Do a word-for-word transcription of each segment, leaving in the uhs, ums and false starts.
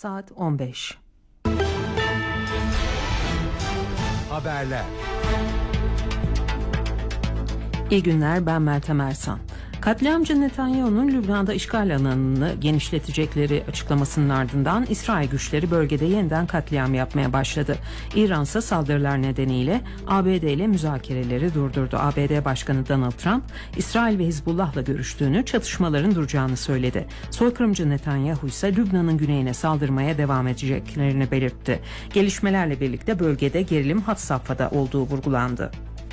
Saat on beş. Haberler. İyi günler, ben Meltem Ersan. Katliamcı Netanyahu'nun Lübnan'da işgal alanını genişletecekleri açıklamasının ardından İsrail güçleri bölgede yeniden katliam yapmaya başladı. İran ise saldırılar nedeniyle A B D ile müzakereleri durdurdu. A B D Başkanı Donald Trump, İsrail ve Hizbullah'la görüştüğünü, çatışmaların duracağını söyledi. Soykırımcı Netanyahu ise Lübnan'ın güneyine saldırmaya devam edeceklerini belirtti. Gelişmelerle birlikte bölgede gerilim had safhada olduğu vurgulandı.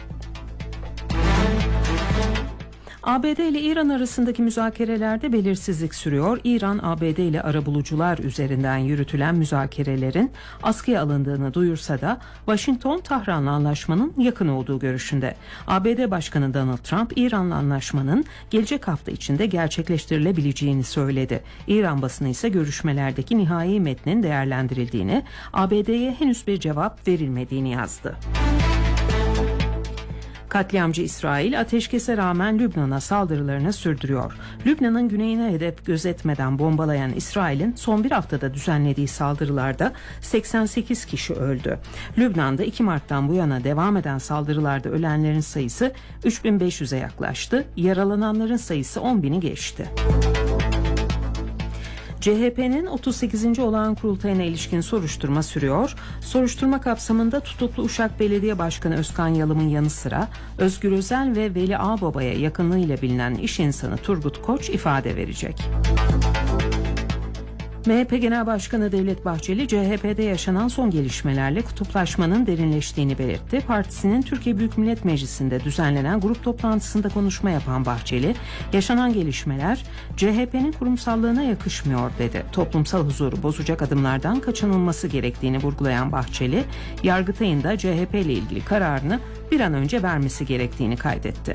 A B D ile İran arasındaki müzakerelerde belirsizlik sürüyor. İran, A B D ile arabulucular üzerinden yürütülen müzakerelerin askıya alındığını duyursa da Washington, Tahran'la anlaşmanın yakın olduğu görüşünde. A B D Başkanı Donald Trump, İran'la anlaşmanın gelecek hafta içinde gerçekleştirilebileceğini söyledi. İran basını ise görüşmelerdeki nihai metnin değerlendirildiğini, A B D'ye henüz bir cevap verilmediğini yazdı. Katliamcı İsrail ateşkese rağmen Lübnan'a saldırılarını sürdürüyor. Lübnan'ın güneyine hedef gözetmeden bombalayan İsrail'in son bir haftada düzenlediği saldırılarda seksen sekiz kişi öldü. Lübnan'da iki Mart'tan bu yana devam eden saldırılarda ölenlerin sayısı üç bin beş yüze yaklaştı. Yaralananların sayısı on bini geçti. C H P'nin otuz sekizinci olağan kurultayına ilişkin soruşturma sürüyor. Soruşturma kapsamında tutuklu Uşak Belediye Başkanı Özkan Yalım'ın yanı sıra Özgür Özel ve Veli Ağbaba'ya yakınlığıyla bilinen iş insanı Turgut Koç ifade verecek. M H P Genel Başkanı Devlet Bahçeli, C H P'de yaşanan son gelişmelerle kutuplaşmanın derinleştiğini belirtti. Partisinin Türkiye Büyük Millet Meclisi'nde düzenlenen grup toplantısında konuşma yapan Bahçeli, yaşanan gelişmeler C H P'nin kurumsallığına yakışmıyor dedi. Toplumsal huzuru bozacak adımlardan kaçınılması gerektiğini vurgulayan Bahçeli, Yargıtay'ın da C H P ile ilgili kararını bir an önce vermesi gerektiğini kaydetti.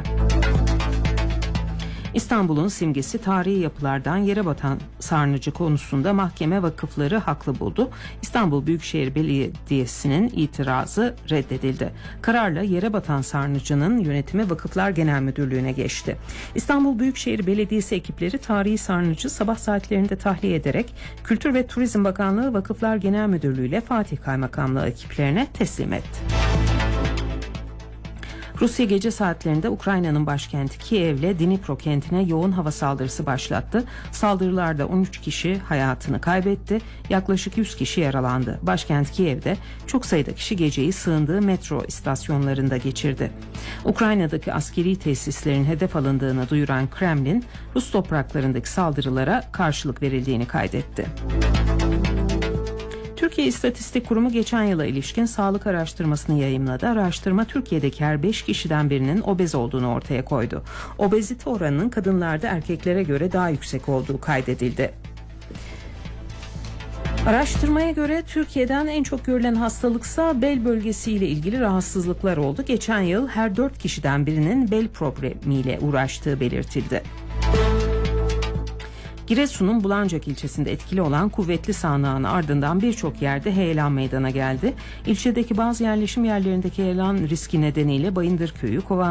İstanbul'un simgesi tarihi yapılardan yere batan sarnıcı konusunda mahkeme vakıfları haklı buldu. İstanbul Büyükşehir Belediyesi'nin itirazı reddedildi. Kararla yere batan sarnıcının yönetimi Vakıflar Genel Müdürlüğü'ne geçti. İstanbul Büyükşehir Belediyesi ekipleri tarihi sarnıcı sabah saatlerinde tahliye ederek Kültür ve Turizm Bakanlığı Vakıflar Genel Müdürlüğü ile Fatih Kaymakamlığı ekiplerine teslim etti. Rusya gece saatlerinde Ukrayna'nın başkenti Kiev'le Dnipro kentine yoğun hava saldırısı başlattı. Saldırılarda on üç kişi hayatını kaybetti, yaklaşık yüz kişi yaralandı. Başkent Kiev'de çok sayıda kişi geceyi sığındığı metro istasyonlarında geçirdi. Ukrayna'daki askeri tesislerin hedef alındığını duyuran Kremlin, Rus topraklarındaki saldırılara karşılık verildiğini kaydetti. Türkiye İstatistik Kurumu geçen yıla ilişkin sağlık araştırmasını yayımladı. Araştırma Türkiye'deki her beş kişiden birinin obez olduğunu ortaya koydu. Obezite oranının kadınlarda erkeklere göre daha yüksek olduğu kaydedildi. Araştırmaya göre Türkiye'den en çok görülen hastalıksa bel bölgesiyle ilgili rahatsızlıklar oldu. Geçen yıl her dört kişiden birinin bel problemiyle uğraştığı belirtildi. Giresun'un Bulancak ilçesinde etkili olan kuvvetli sağanağın ardından birçok yerde heyelan meydana geldi. İlçedeki bazı yerleşim yerlerindeki heyelan riski nedeniyle Bayındır Köyü, Kovan